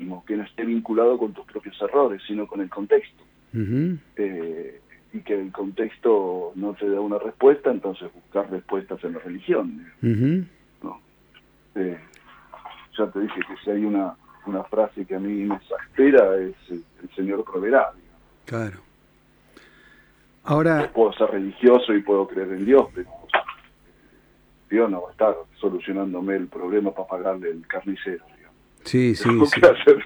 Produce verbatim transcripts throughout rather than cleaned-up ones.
mismo, que no esté vinculado con tus propios errores, sino con el contexto. Uh-huh. Eh, y que el contexto no te da una respuesta, entonces buscar respuestas en la religión. Uh-huh. ¿No? Eh, ya te dije que si hay una, una frase que a mí me exaspera es el, el Señor proveerá. Digamos. Claro. Ahora... Yo puedo ser religioso y puedo creer en Dios, pero Dios no va a estar solucionándome el problema para pagarle el carnicero. Digamos. Sí, sí, Tengo sí. que hacer,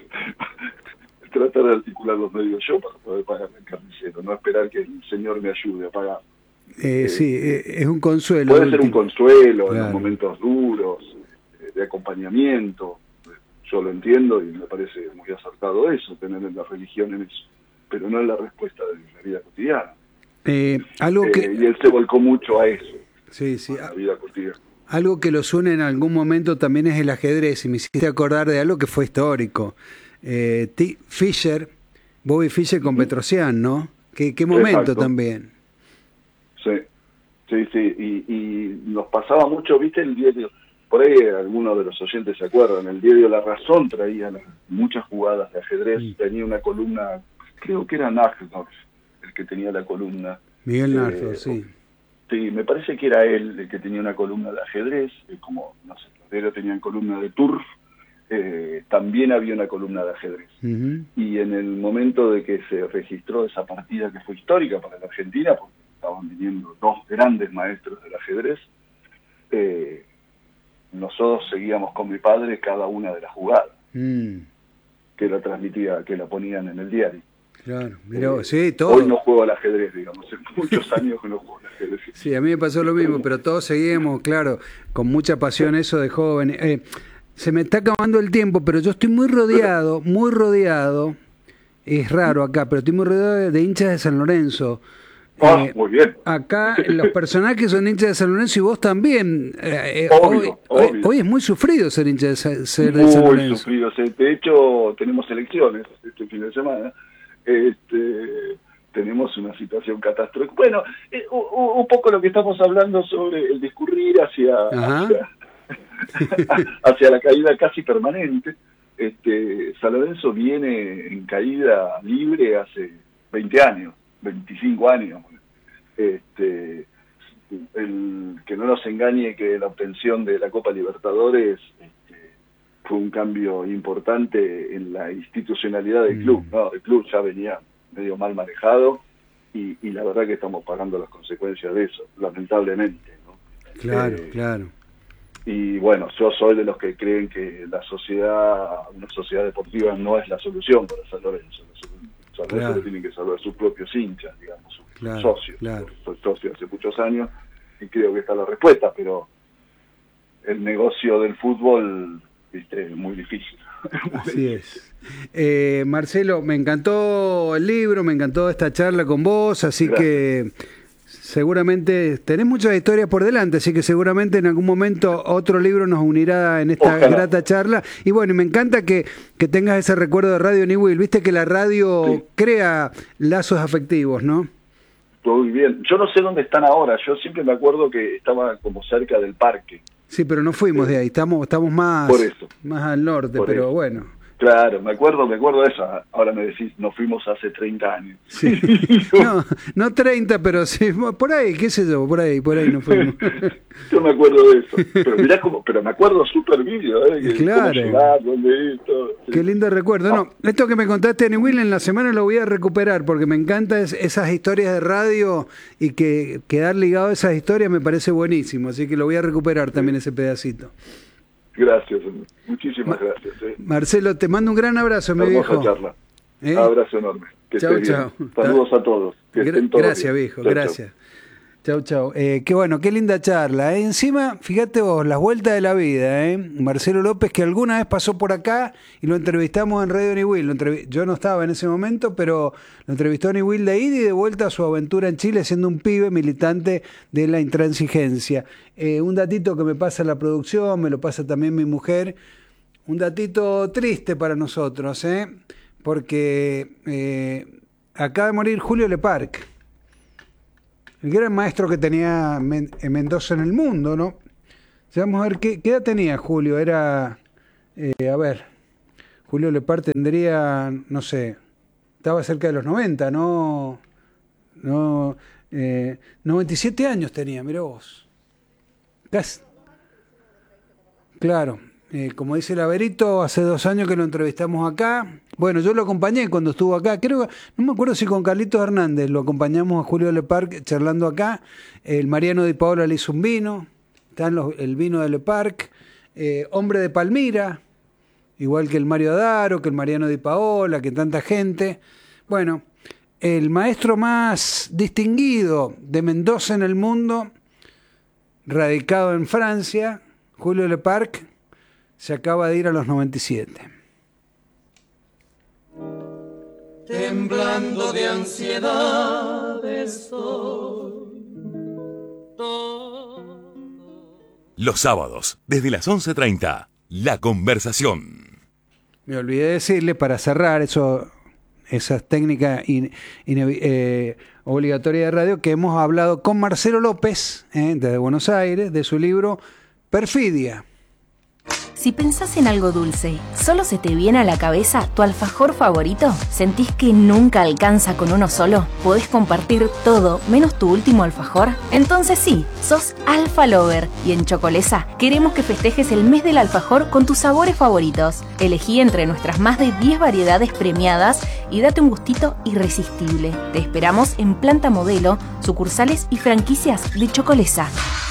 tratar de articular los medios yo para poder pagarle el carnicero, no esperar que el Señor me ayude a pagar. Eh, eh, sí, eh, es un consuelo. Puede ser un consuelo, claro, en los momentos duros, eh, de acompañamiento. Yo lo entiendo y me parece muy acertado eso, tener la religión en eso, pero no es la respuesta de la vida cotidiana. Eh, algo que... Eh, y él se volcó mucho a eso, sí, sí, a la vida cotidiana. Algo que los une en algún momento también es el ajedrez, y me hiciste acordar de algo que fue histórico. Eh, T. Fischer, Bobby Fischer con Petrosian, ¿no? ¿Qué, qué momento? Exacto. También? Sí, sí, sí, y, y nos pasaba mucho, ¿viste? El diario, por ahí algunos de los oyentes se acuerdan, el diario La Razón traía muchas jugadas de ajedrez, sí. Tenía una columna, creo que era Najdorf, el que tenía la columna. Miguel Najdorf, eh, sí. Sí, me parece que era él el que tenía una columna de ajedrez, eh, como, no sé, los diarios tenían columna de turf, eh, también había una columna de ajedrez. Uh-huh. Y en el momento de que se registró esa partida que fue histórica para la Argentina, porque estaban viniendo dos grandes maestros del ajedrez, eh, nosotros seguíamos con mi padre cada una de las jugadas, mm. que la transmitía, que la ponían en el diario. Claro, pero eh, sí, todo. Hoy no juego al ajedrez, digamos, hace muchos años que no juego al ajedrez. Sí, a mí me pasó lo mismo, pero todos seguimos, claro, con mucha pasión eso de jóvenes. Eh, se me está acabando el tiempo, pero yo estoy muy rodeado, muy rodeado, es raro acá, pero estoy muy rodeado de, de hinchas de San Lorenzo. Ah, eh, muy bien. Acá los personajes son hinchas de San Lorenzo y vos también. Eh, obvio, hoy, obvio. Hoy, hoy es muy sufrido ser hincha de, ser de San Lorenzo. Muy sufrido. De hecho, tenemos elecciones este fin de semana. Este, tenemos una situación catastrófica. Bueno, eh, un, un poco lo que estamos hablando sobre el discurrir hacia, hacia, hacia la caída casi permanente. Este, San Lorenzo viene en caída libre hace veinte años. veinticinco años. Este, el, que no nos engañe que la obtención de la Copa Libertadores este, fue un cambio importante en la institucionalidad del club, ¿no? El club ya venía medio mal manejado y, y la verdad que estamos pagando las consecuencias de eso, lamentablemente, ¿no? Claro, eh, claro. Y bueno, yo soy de los que creen que la sociedad, una sociedad deportiva no es la solución para San Lorenzo. San Lorenzo claro. Tienen que salvar sus propios hinchas, digamos, sus claro, socios. Claro. Soy socio hace muchos años y creo que está la respuesta, pero el negocio del fútbol, viste, es muy difícil. Así es. Eh, Marcelo, me encantó el libro, me encantó esta charla con vos, así Gracias. que seguramente tenés muchas historias por delante, así que seguramente en algún momento otro libro nos unirá en esta Ojalá. grata charla. Y bueno, me encanta que, que tengas ese recuerdo de Radio Newell. Viste que la radio sí. crea lazos afectivos, ¿no? Muy bien. Yo no sé dónde están ahora. Yo siempre me acuerdo que estaba como cerca del parque. Sí, pero no fuimos sí. de ahí. Estamos estamos más, por eso. más al norte, por pero eso. bueno. Claro, me acuerdo, me acuerdo de eso. Ahora me decís, nos fuimos hace treinta años. Sí. No, no treinta, pero sí, por ahí, qué sé yo, por ahí, por ahí nos fuimos. Yo me acuerdo de eso. Pero mirá cómo, pero me acuerdo súper vídeo, ¿eh? Que claro. Cómo llegar, dónde ir, todo. Sí. Qué lindo recuerdo. No, esto que me contaste en Will en la semana lo voy a recuperar porque me encantan es, esas historias de radio y que quedar ligado a esas historias me parece buenísimo. Así que lo voy a recuperar sí. también ese pedacito. Gracias, muchísimas Ma gracias. Eh. Marcelo, te mando un gran abrazo, mi viejo. Charla. ¿Eh? Abrazo enorme. Que chau, chau. Saludos a todos. Que Gra estén todos gracias, bien. viejo, chau, gracias. Chau, chau. Eh, qué bueno, qué linda charla. ¿eh? Encima, fíjate vos, las vueltas de la vida. ¿eh? Marcelo López, que alguna vez pasó por acá y lo entrevistamos en Radio Newell. Yo no estaba en ese momento, pero lo entrevistó Newell de ida y de vuelta a su aventura en Chile, siendo un pibe militante de la intransigencia. Eh, un datito que me pasa la producción, me lo pasa también mi mujer. Un datito triste para nosotros, ¿eh? porque eh, acaba de morir Julio Leparc. El gran maestro que tenía Mendoza en el mundo, ¿no? Vamos a ver, ¿qué, qué edad tenía Julio? Era, eh, a ver, Julio Lepard tendría, no sé, estaba cerca de los noventa, ¿no? no eh, noventa y siete años tenía, mirá vos. Casi. Claro, eh, como dice el Averito, hace dos años que lo entrevistamos acá. Bueno, yo lo acompañé cuando estuvo acá. Creo que, no me acuerdo si con Carlitos Hernández lo acompañamos a Julio Lepard charlando acá. El Mariano Di Paola le hizo un vino. Están los, el vino de Lepard. Eh, hombre de Palmira, igual que el Mario Adaro, que el Mariano Di Paola, que tanta gente. Bueno, el maestro más distinguido de Mendoza en el mundo, radicado en Francia, Julio Lepard, se acaba de ir a los noventa y siete. Temblando de ansiedad estoy. Los sábados, desde las once treinta, La Conversación. Me olvidé decirle, para cerrar eso, esas técnicas in, in, eh, obligatorias de radio, que hemos hablado con Marcelo López, eh, desde Buenos Aires, de su libro Perfidia. Si pensás en algo dulce, ¿solo se te viene a la cabeza tu alfajor favorito? ¿Sentís que nunca alcanza con uno solo? ¿Podés compartir todo menos tu último alfajor? Entonces sí, sos Alfa Lover y en Chocolesa queremos que festejes el mes del alfajor con tus sabores favoritos. Elegí entre nuestras más de diez variedades premiadas y date un gustito irresistible. Te esperamos en Planta Modelo, sucursales y franquicias de Chocolesa.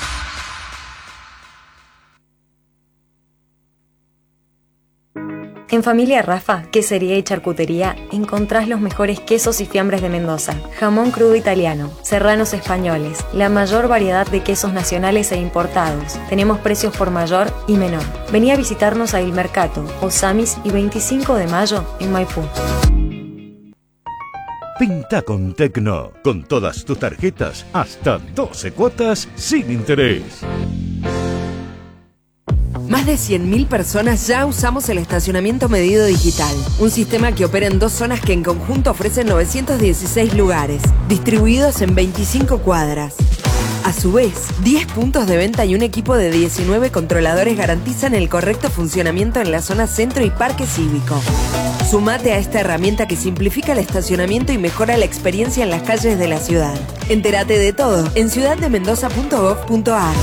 En Familia Rafa, Quesería y Charcutería, encontrás los mejores quesos y fiambres de Mendoza, jamón crudo italiano, serranos españoles, la mayor variedad de quesos nacionales e importados. Tenemos precios por mayor y menor. Vení a visitarnos a Il Mercato, Osamis y veinticinco de mayo en Maipú. Pinta con Tecno, con todas tus tarjetas, hasta doce cuotas sin interés. Más de cien mil personas ya usamos el estacionamiento medido digital, un sistema que opera en dos zonas que en conjunto ofrecen novecientos dieciséis lugares, distribuidos en veinticinco cuadras. A su vez, diez puntos de venta y un equipo de diecinueve controladores garantizan el correcto funcionamiento en la zona centro y parque cívico. Sumate a esta herramienta que simplifica el estacionamiento y mejora la experiencia en las calles de la ciudad. Entérate de todo en ciudad de mendoza punto gov punto ar.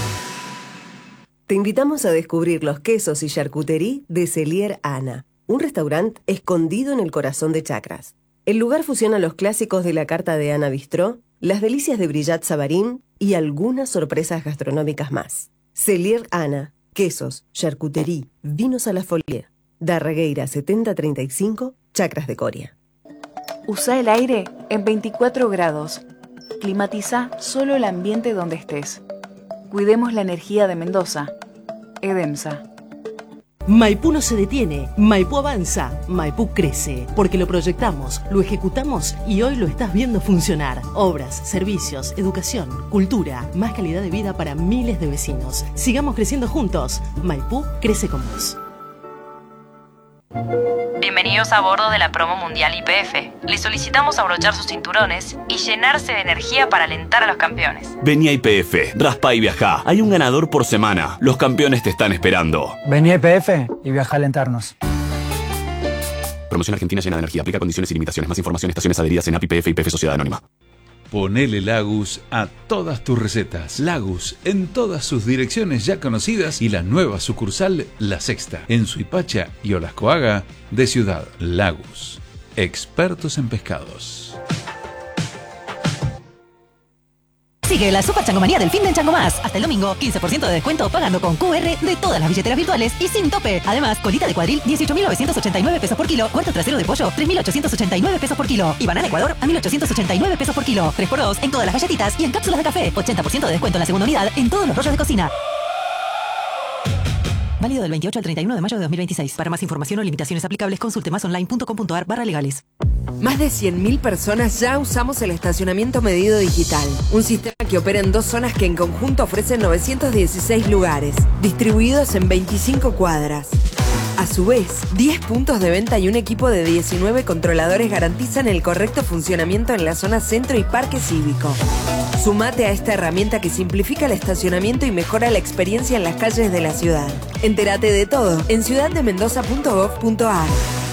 Te invitamos a descubrir los quesos y charcuterie de Cellier Ana, un restaurante escondido en el corazón de Chacras. El lugar fusiona los clásicos de la carta de Ana Bistró, las delicias de Brillat Savarín y algunas sorpresas gastronómicas más. Cellier Ana, quesos, charcuterie, vinos a la folie. Darregueira setenta treinta y cinco, Chacras de Coria. Usa el aire en veinticuatro grados. Climatiza solo el ambiente donde estés. Cuidemos la energía de Mendoza. Edemsa. Maipú no se detiene, Maipú avanza, Maipú crece, porque lo proyectamos, lo ejecutamos y hoy lo estás viendo funcionar. Obras, servicios, educación, cultura, más calidad de vida para miles de vecinos. Sigamos creciendo juntos. Maipú crece con vos. Bienvenidos a bordo de la promo mundial Y P F. Les solicitamos abrochar sus cinturones y llenarse de energía para alentar a los campeones. Vení a Y P F, raspa y viajá. Hay un ganador por semana. Los campeones te están esperando. Vení a Y P F y viaja a alentarnos. Promoción Argentina llena de energía. Aplica condiciones y limitaciones. Más información, estaciones adheridas en A P I P F y P F Sociedad Anónima. Ponele Lagus a todas tus recetas. Lagus en todas sus direcciones ya conocidas y la nueva sucursal La Sexta en Suipacha y Olascoaga de Ciudad. Lagus, expertos en pescados. Sigue la Super Changomanía del fin de Chango Más. Hasta el domingo, quince por ciento de descuento pagando con Q R de todas las billeteras virtuales y sin tope. Además, colita de cuadril, dieciocho mil novecientos ochenta y nueve pesos por kilo. Cuarto trasero de pollo, tres mil ochocientos ochenta y nueve pesos por kilo. Y banana Ecuador, a mil ochocientos ochenta y nueve pesos por kilo. tres por dos en todas las galletitas y en cápsulas de café. ochenta por ciento de descuento en la segunda unidad en todos los rollos de cocina. Válido del veintiocho al treinta y uno de mayo de dos mil veintiséis. Para más información o limitaciones aplicables, consulte masonline punto com punto ar barra legales. Más de cien mil personas ya usamos el estacionamiento medido digital, un sistema que opera en dos zonas que en conjunto ofrecen novecientos dieciséis lugares, distribuidos en veinticinco cuadras. A su vez, diez puntos de venta y un equipo de diecinueve controladores garantizan el correcto funcionamiento en la zona centro y parque cívico. Sumate a esta herramienta que simplifica el estacionamiento y mejora la experiencia en las calles de la ciudad. Entérate de todo en ciudad de mendoza punto gov punto a r.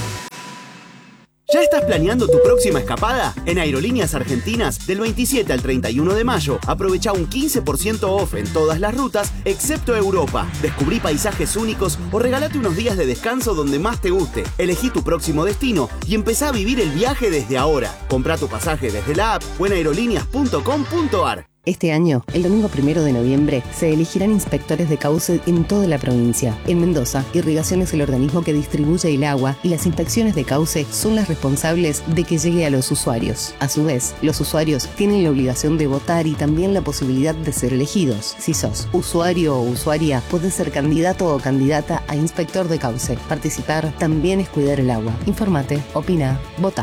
¿Ya estás planeando tu próxima escapada? En Aerolíneas Argentinas, del veintisiete al treinta y uno de mayo, aprovecha un quince por ciento off en todas las rutas, excepto Europa. Descubrí paisajes únicos o regálate unos días de descanso donde más te guste. Elegí tu próximo destino y empezá a vivir el viaje desde ahora. Comprá tu pasaje desde la app o en aerolíneas punto com punto a r. Este año, el domingo primero de noviembre, se elegirán inspectores de cauce en toda la provincia. En Mendoza, Irrigación es el organismo que distribuye el agua y las inspecciones de cauce son las responsables de que llegue a los usuarios. A su vez, los usuarios tienen la obligación de votar y también la posibilidad de ser elegidos. Si sos usuario o usuaria, podés ser candidato o candidata a inspector de cauce. Participar también es cuidar el agua. Infórmate, opina, vota.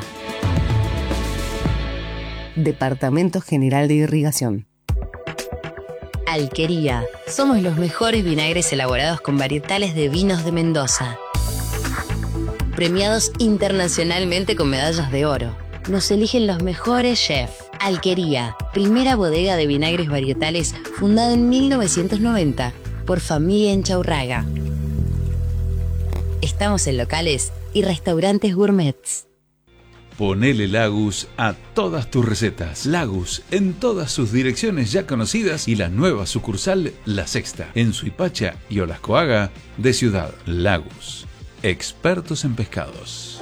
Departamento General de Irrigación. Alquería. Somos los mejores vinagres elaborados con varietales de vinos de Mendoza. Premiados internacionalmente con medallas de oro. Nos eligen los mejores chefs. Alquería, primera bodega de vinagres varietales fundada en mil novecientos noventa por familia Enchaurraga. Estamos en locales y restaurantes gourmets. Ponele Lagus a todas tus recetas. Lagus en todas sus direcciones ya conocidas y la nueva sucursal La Sexta en Suipacha y Olascoaga de Ciudad. Lagus, expertos en pescados.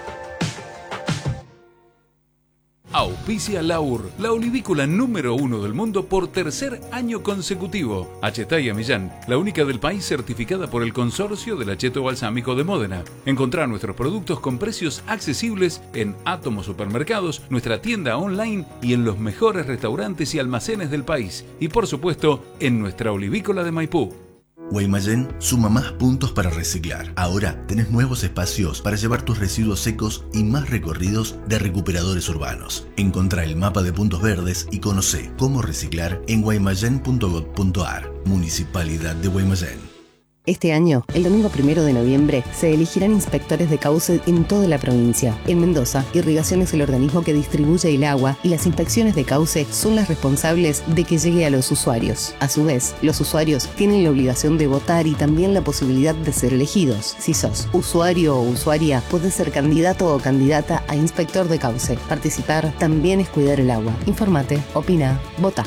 Auspicia Laur, la olivícola número uno del mundo por tercer año consecutivo. Achetaya Millán, la única del país certificada por el Consorcio del Acheto Balsámico de Módena. Encontrá nuestros productos con precios accesibles en Átomo Supermercados, nuestra tienda online y en los mejores restaurantes y almacenes del país. Y por supuesto, en nuestra olivícola de Maipú. Guaymallén suma más puntos para reciclar. Ahora tenés nuevos espacios para llevar tus residuos secos y más recorridos de recuperadores urbanos. Encontrá el mapa de puntos verdes y conocé cómo reciclar en guaymallén punto gov punto a r. Municipalidad de Guaymallén. Este año, el domingo primero de noviembre, se elegirán inspectores de cauce en toda la provincia. En Mendoza, Irrigación es el organismo que distribuye el agua y las inspecciones de cauce son las responsables de que llegue a los usuarios. A su vez, los usuarios tienen la obligación de votar y también la posibilidad de ser elegidos. Si sos usuario o usuaria, podés ser candidato o candidata a inspector de cauce. Participar también es cuidar el agua. Infórmate, opina, vota.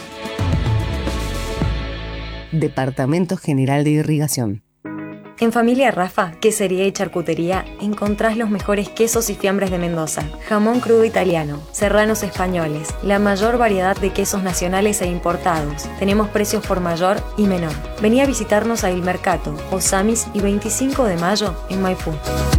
Departamento General de Irrigación. En Familia Rafa, Quesería y Charcutería, encontrás los mejores quesos y fiambres de Mendoza, jamón crudo italiano, serranos españoles, la mayor variedad de quesos nacionales e importados. Tenemos precios por mayor y menor. Vení a visitarnos a Il Mercato, Osamis y veinticinco de mayo en Maipú.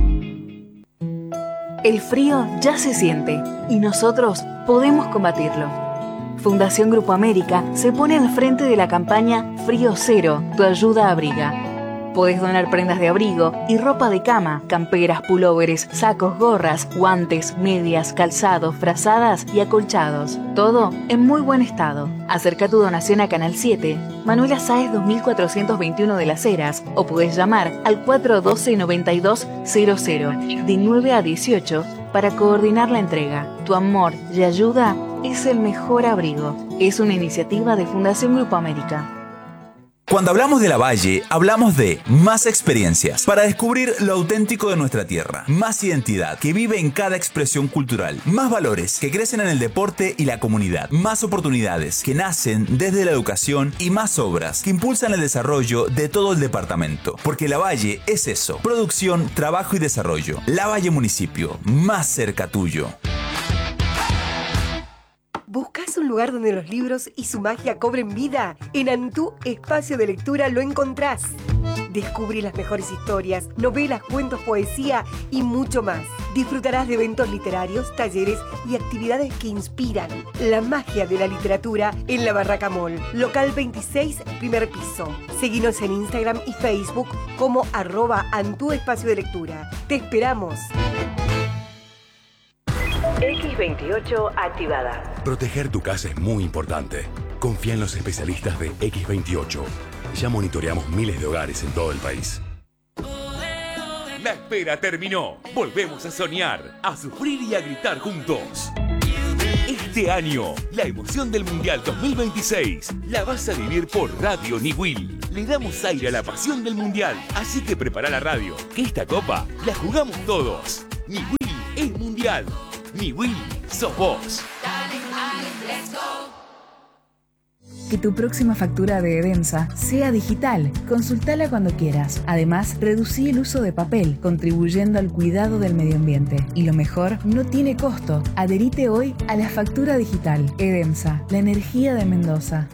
El frío ya se siente y nosotros podemos combatirlo. Fundación Grupo América se pone al frente de la campaña Frío Cero, tu ayuda abriga. Podés donar prendas de abrigo y ropa de cama, camperas, pulóveres, sacos, gorras, guantes, medias, calzados, frazadas y acolchados. Todo en muy buen estado. Acerca tu donación a Canal siete, Manuela Sáez dos mil cuatrocientos veintiuno de Las Heras, o podés llamar al cuatro uno dos, nueve dos cero cero de nueve a dieciocho para coordinar la entrega. Tu amor y ayuda es el mejor abrigo. Es una iniciativa de Fundación Grupo América. Cuando hablamos de La Valle, hablamos de más experiencias para descubrir lo auténtico de nuestra tierra, más identidad que vive en cada expresión cultural, más valores que crecen en el deporte y la comunidad, más oportunidades que nacen desde la educación y más obras que impulsan el desarrollo de todo el departamento. Porque La Valle es eso, producción, trabajo y desarrollo. La Valle Municipio, más cerca tuyo. ¿Buscas un lugar donde los libros y su magia cobren vida? En Antú Espacio de Lectura lo encontrás. Descubre las mejores historias, novelas, cuentos, poesía y mucho más. Disfrutarás de eventos literarios, talleres y actividades que inspiran la magia de la literatura en la Barraca Mall, local veintiséis, primer piso. Seguinos en Instagram y Facebook como arroba Antú Espacio de Lectura. ¡Te esperamos! equis veintiocho activada. Proteger tu casa es muy importante. Confía en los especialistas de equis veintiocho. Ya monitoreamos miles de hogares en todo el país. La espera terminó. Volvemos a soñar, a sufrir y a gritar juntos. Este año, la emoción del Mundial dos mil veintiséis la vas a vivir por Radio Niwil. Le damos aire a la pasión del Mundial, así que prepara la radio, que esta copa la jugamos todos. Niwil es Mundial. Niwil sos vos. Que tu próxima factura de Edemsa sea digital. Consultala cuando quieras. Además, reducí el uso de papel, contribuyendo al cuidado del medio ambiente. Y lo mejor, no tiene costo. Adherite hoy a la factura digital. Edemsa, la energía de Mendoza.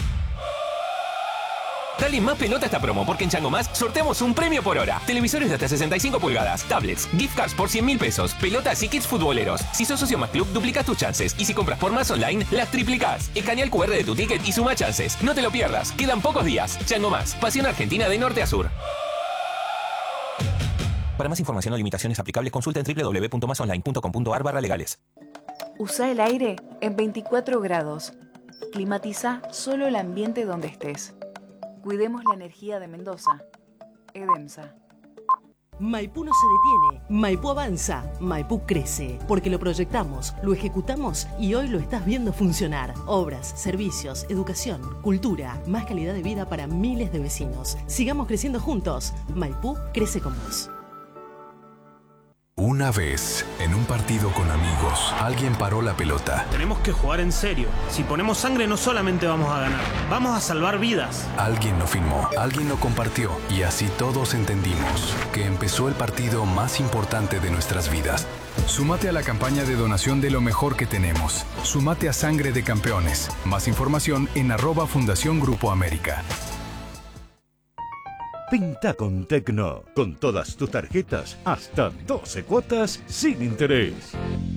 Dale más pelota a esta promo, porque en Chango Más sorteamos un premio por hora. Televisores de hasta sesenta y cinco pulgadas, tablets, gift cards por cien mil pesos, pelotas y kits futboleros. Si sos socio Más Club, duplicás tus chances. Y si compras por Más Online, las triplicás. Escanea el cu erre de tu ticket y suma chances. No te lo pierdas, quedan pocos días. Chango Más, pasión argentina de norte a sur. Para más información o limitaciones aplicables, consulta en doble u doble u doble u punto más online punto com punto a r barra legales. Usa el aire en veinticuatro grados. Climatiza solo el ambiente donde estés. Cuidemos la energía de Mendoza. Edemsa. Maipú no se detiene, Maipú avanza, Maipú crece, porque lo proyectamos, lo ejecutamos y hoy lo estás viendo funcionar. Obras, servicios, educación, cultura, más calidad de vida para miles de vecinos. Sigamos creciendo juntos. Maipú crece con vos. Una vez, en un partido con amigos, alguien paró la pelota. Tenemos que jugar en serio. Si ponemos sangre no solamente vamos a ganar, vamos a salvar vidas. Alguien lo filmó, alguien lo compartió y así todos entendimos que empezó el partido más importante de nuestras vidas. Súmate a la campaña de donación de lo mejor que tenemos. Súmate a Sangre de Campeones. Más información en arroba Fundación Grupo América. Pinta con Tecno, con todas tus tarjetas, hasta doce cuotas sin interés.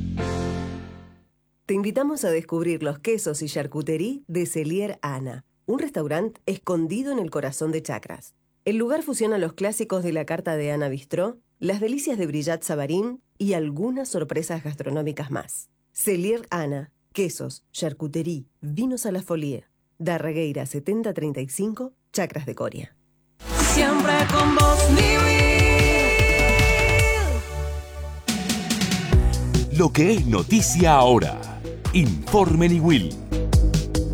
Te invitamos a descubrir los quesos y charcuterie de Celier Ana, un restaurante escondido en el corazón de Chacras. El lugar fusiona los clásicos de la carta de Ana Bistró, las delicias de Brillat Savarín y algunas sorpresas gastronómicas más. Celier Ana, quesos, charcuterie, vinos a la folie. Darregueira setenta treinta y cinco, Chacras de Coria. Siempre con vos, Niwil. Lo que es noticia ahora. Informe Niwil.